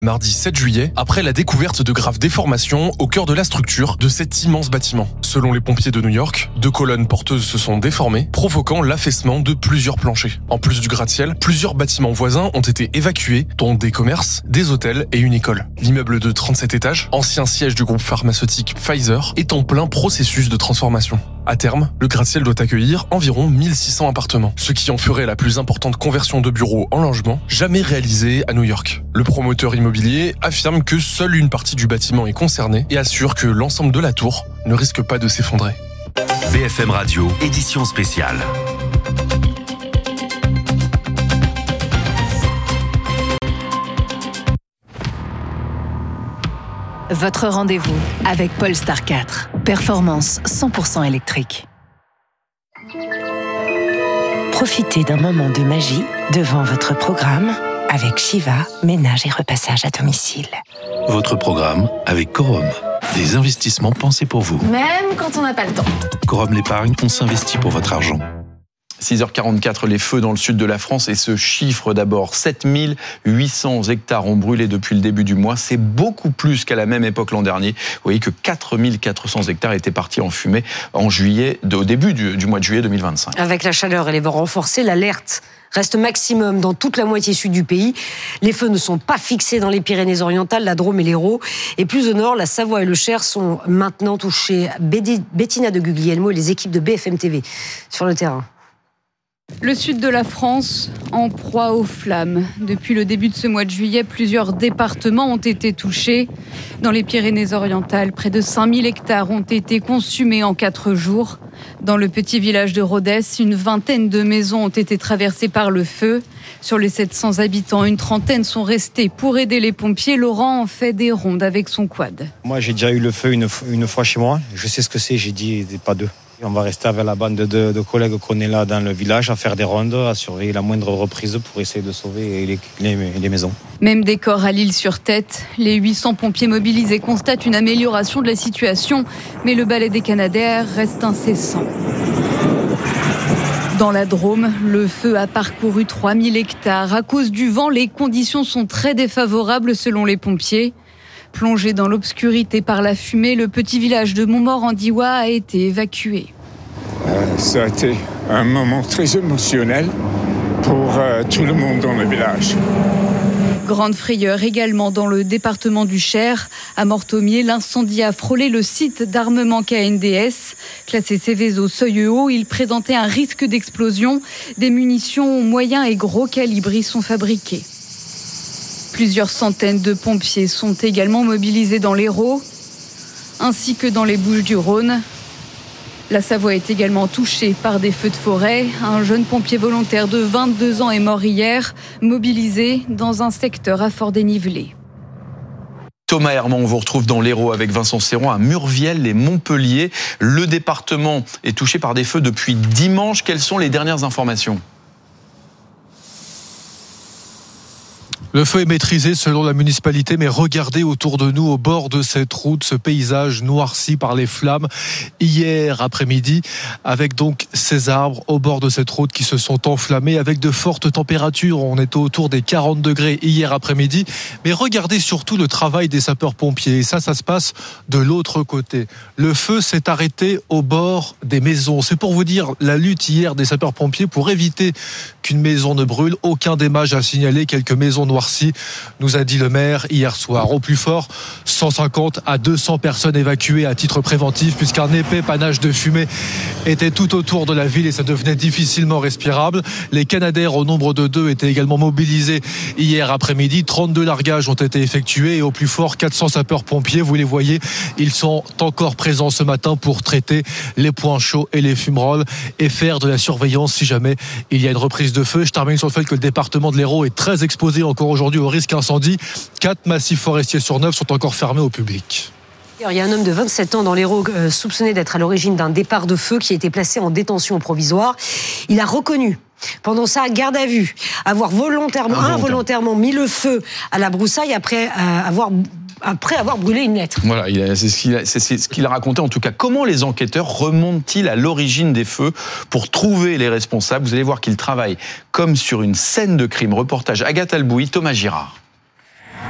Mardi 7 juillet, après la découverte de graves déformations au cœur de la structure de cet immense bâtiment. Selon les pompiers de New York, 2 colonnes porteuses se sont déformées, provoquant l'affaissement de plusieurs planchers. En plus du gratte-ciel, plusieurs bâtiments voisins ont été évacués, dont des commerces, des hôtels et une école. L'immeuble de 37 étages, ancien siège du groupe pharmaceutique Pfizer, est en plein processus de transformation. À terme, le gratte-ciel doit accueillir environ 1600 appartements, ce qui en ferait la plus importante conversion de bureaux en logement jamais réalisée à New York. Le promoteur immobilier affirme que seule une partie du bâtiment est concernée et assure que l'ensemble de la tour ne risque pas de s'effondrer. BFM Radio, édition spéciale. Votre rendez-vous avec Polestar 4. Performance 100% électrique. Profitez d'un moment de magie devant votre programme avec Shiva, ménage et repassage à domicile. Votre programme avec Corum. Des investissements pensés pour vous. Même quand on n'a pas le temps. Corum l'épargne, on s'investit pour votre argent. 6h44, les feux dans le sud de la France et ce chiffre d'abord, 7800 hectares ont brûlé depuis le début du mois. C'est beaucoup plus qu'à la même époque l'an dernier. Vous voyez que 4400 hectares étaient partis en fumée en juillet, au début du mois de juillet 2025. Avec la chaleur et les vents renforcés, l'alerte reste maximum dans toute la moitié sud du pays. Les feux ne sont pas fixés dans les Pyrénées-Orientales, la Drôme et l'Hérault. Et plus au nord, la Savoie et le Cher sont maintenant touchés. Bettina de Guglielmo et les équipes de BFM TV sur le terrain. Le sud de la France, en proie aux flammes. Depuis le début de ce mois de juillet, plusieurs départements ont été touchés. Dans les Pyrénées-Orientales, près de 5000 hectares ont été consumés en 4 jours. Dans le petit village de Rodez, une vingtaine de maisons ont été traversées par le feu. Sur les 700 habitants, une trentaine sont restés pour aider les pompiers. Laurent en fait des rondes avec son quad. Moi, j'ai déjà eu le feu une fois chez moi. Je sais ce que c'est, j'ai dit pas deux. On va rester avec la bande de collègues qu'on est là dans le village à faire des rondes, à surveiller la moindre reprise pour essayer de sauver les maisons. Même décor à l'Île-sur-Tête. Les 800 pompiers mobilisés constatent une amélioration de la situation, mais le balai des Canadaires reste incessant. Dans la Drôme, le feu a parcouru 3000 hectares. À cause du vent, les conditions sont très défavorables selon les pompiers. Plongé dans l'obscurité par la fumée, le petit village de Montmort-en-Diois a été évacué. Ça a été un moment très émotionnel pour tout le monde dans le village. Grande frayeur également dans le département du Cher. À Mortomier, l'incendie a frôlé le site d'armement KNDS. Classé Céveso seuil haut, il présentait un risque d'explosion. Des munitions moyens et gros calibre y sont fabriquées. Plusieurs centaines de pompiers sont également mobilisés dans l'Hérault, ainsi que dans les Bouches-du-Rhône. La Savoie est également touchée par des feux de forêt. Un jeune pompier volontaire de 22 ans est mort hier, mobilisé dans un secteur à fort dénivelé. Thomas Herman, on vous retrouve dans l'Hérault avec Vincent Serron à Murviel et Montpellier. Le département est touché par des feux depuis dimanche. Quelles sont les dernières informations ? Le feu est maîtrisé selon la municipalité, mais regardez autour de nous, au bord de cette route, ce paysage noirci par les flammes hier après-midi, avec donc ces arbres au bord de cette route qui se sont enflammés avec de fortes températures. On était autour des 40 degrés hier après-midi, mais regardez surtout le travail des sapeurs-pompiers. Et ça se passe de l'autre côté. Le feu s'est arrêté au bord des maisons. C'est pour vous dire la lutte hier des sapeurs-pompiers pour éviter qu'une maison ne brûle. Aucun dommage à signaler, quelques maisons noires, nous a dit le maire hier soir. Au plus fort, 150 à 200 personnes évacuées à titre préventif, puisqu'un épais panache de fumée était tout autour de la ville et ça devenait difficilement respirable. Les Canadaires, au nombre de 2, étaient également mobilisés hier après-midi. 32 largages ont été effectués et au plus fort, 400 sapeurs-pompiers. Vous les voyez, ils sont encore présents ce matin pour traiter les points chauds et les fumerolles et faire de la surveillance si jamais il y a une reprise de feu. Je termine sur le fait que le département de l'Hérault est très exposé encore aujourd'hui au risque incendie. 4 massifs forestiers sur 9 sont encore fermés au public. Il y a un homme de 27 ans dans l'Hérault soupçonné d'être à l'origine d'un départ de feu qui a été placé en détention provisoire. Il a reconnu pendant sa garde à vue avoir involontairement mis le feu à la broussaille après avoir brûlé une lettre. Voilà, c'est ce qu'il a raconté en tout cas. Comment les enquêteurs remontent-ils à l'origine des feux pour trouver les responsables ? Vous allez voir qu'ils travaillent comme sur une scène de crime. Reportage Agathe Albouy, Thomas Girard.